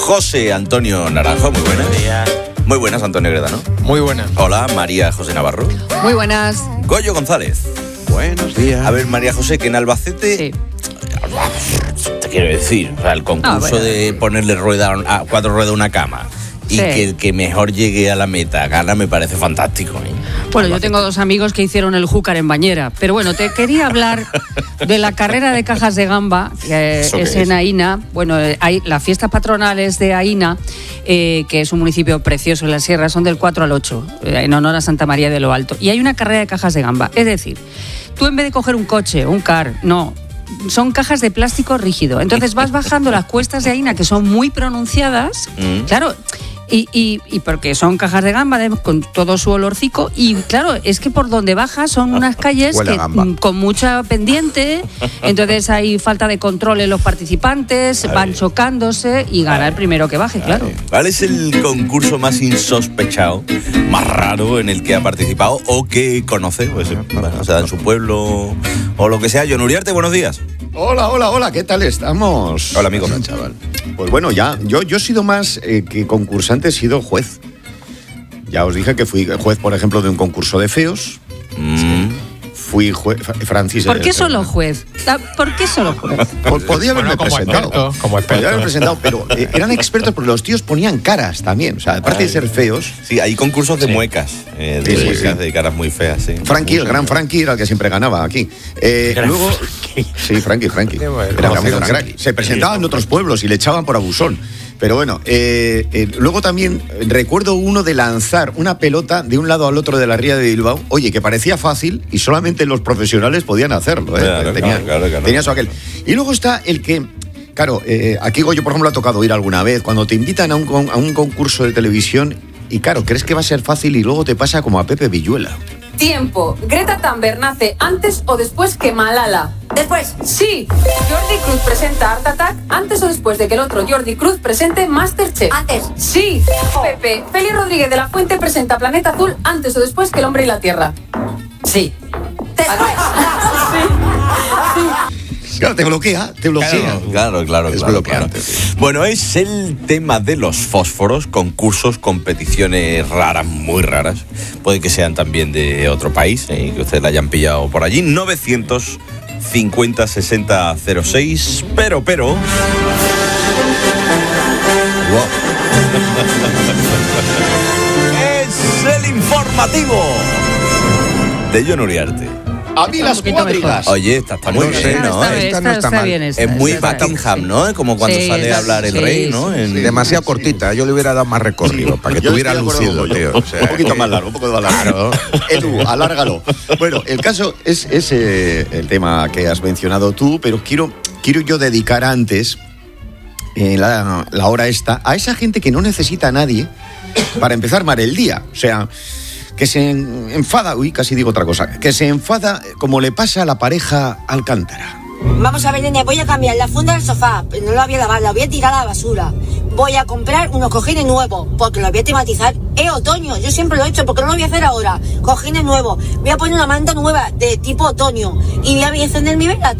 José Antonio Naranjo, muy buenas. Muy buenas, Antonio Gredano. Muy buenas. Hola, María José Navarro. Muy buenas. Goyo González. Buenos días. A ver, María José, que en Albacete... Sí. Te quiero decir, o sea, el concurso de ponerle cuatro ruedas a una cama y Sí. que el que mejor llegue a la meta gana, me parece fantástico, ¿eh? Bueno, yo tengo 2 amigos que hicieron el júcar en bañera, pero bueno, te quería hablar de la carrera de cajas de gamba, que es en Aína. Bueno, hay las fiestas patronales de Aína, que es un municipio precioso en la sierra, son del 4 al 8, en honor a Santa María de lo Alto. Y hay una carrera de cajas de gamba, es decir, tú en vez de coger un coche, un car, no... Son cajas de plástico rígido. Entonces vas bajando las cuestas de Aína, que son muy pronunciadas, claro, y porque son cajas de gamba con todo su olorcico, y claro, es que por donde bajas son unas calles con mucha pendiente, entonces hay falta de control en los participantes, van chocándose y gana el primero que baje, claro. ¿Cuál es el concurso más insospechado, más raro en el que ha participado o que conoce? Pues, bueno, o sea, en su pueblo o lo que sea. John Uriarte, buenos días. Hola, ¿qué tal estamos? Hola, amigo. Hola, chaval. Pues bueno, ya, yo he sido más que concursante, he sido juez. Ya os dije que fui juez, por ejemplo, de un concurso de feos. Fui juez, Francis... ¿Por qué solo juez? ¿Por qué solo juez? Podía haberme presentado. Como experto. Podía haberme presentado, pero eran expertos porque los tíos ponían caras también. O sea, aparte de ser feos... Sí, hay concursos de muecas, de caras muy feas, sí. Frankie, el gran Frankie, era el que siempre ganaba aquí. Luego... Sí, Frankie. Era un crack. Se presentaba en otros pueblos y le echaban por abusón. Pero bueno, luego también recuerdo uno de lanzar una pelota de un lado al otro de la ría de Bilbao, oye, que parecía fácil y solamente los profesionales podían hacerlo. Claro. Tenía eso aquel. Y luego está el que, claro, aquí Goyo, por ejemplo, ha tocado ir alguna vez, cuando te invitan a un concurso de televisión y claro, crees que va a ser fácil y luego te pasa como a Pepe Villuela. Tiempo. ¿Greta Thunberg nace antes o después que Malala? Después. Sí. ¿Jordi Cruz presenta Art Attack antes o después de que el otro Jordi Cruz presente Masterchef? Antes. Sí. Pepe, Félix Rodríguez de la Fuente presenta Planeta Azul antes o después que El Hombre y la Tierra. Sí. Después. Claro, te bloquea. Claro. Es bloqueante. Bueno, es el tema de los fósforos, concursos, competiciones raras, muy raras. Puede que sean también de otro país, que ustedes la hayan pillado por allí. 950-60-06, pero... Es el informativo de John Uriarte. A mí las cuadrigas. Oye, está muy bien, ¿no? Esta no está bien. Es muy Buckingham, ¿no? Como cuando sale a hablar el rey, ¿no? Demasiado cortita, yo le hubiera dado más recorrido para que tuviera lucido, tío. O sea, un poquito más largo. Claro. Edu, alárgalo. Bueno, el caso es el tema que has mencionado tú, pero quiero yo dedicar antes la hora esta a esa gente que no necesita a nadie para empezar mal el día. O sea, que se enfada, casi digo otra cosa, que se enfada como le pasa a la pareja Alcántara. Vamos a ver, nene, voy a cambiar la funda del sofá, no la voy a lavar, la voy a tirar a la basura. Voy a comprar unos cojines nuevos, porque los voy a tematizar. Es otoño, yo siempre lo he hecho, porque no lo voy a hacer ahora. Cojines nuevos, voy a poner una manta nueva de tipo otoño y voy a encender mi vela.